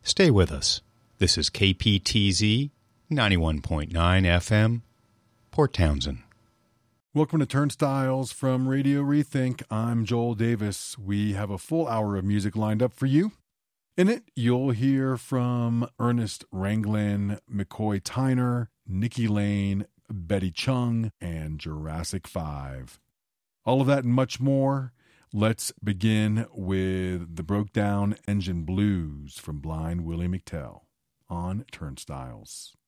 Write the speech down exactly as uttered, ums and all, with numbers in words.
Stay with us. This is K P T Z ninety-one point nine F M, Port Townsend. Welcome to Turnstiles from Radio Rethink. I'm Joel Davis. We have a full hour of music lined up for you. In it, you'll hear from Ernest Ranglin, McCoy Tyner, Nikki Lane, Betty Chung, and Jurassic five. All of that and much more. Let's begin with the Broke Down Engine Blues from Blind Willie McTell on Turnstiles.